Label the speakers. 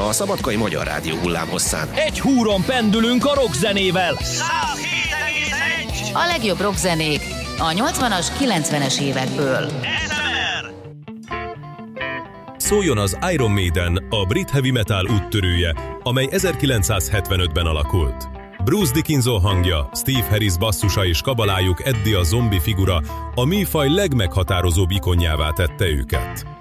Speaker 1: a Szabadkai Magyar Rádió hullámhosszán.
Speaker 2: Egy húron pendülünk a rockzenével.
Speaker 3: 107,1!
Speaker 4: A legjobb rockzenék a 80-as, 90-es évekből.
Speaker 5: Szóljon az Iron Maiden, a brit heavy metal úttörője, amely 1975-ben alakult. Bruce Dickinson hangja, Steve Harris basszusa és kabalájuk Eddie a zombi figura a műfaj legmeghatározóbb ikonjává tette őket.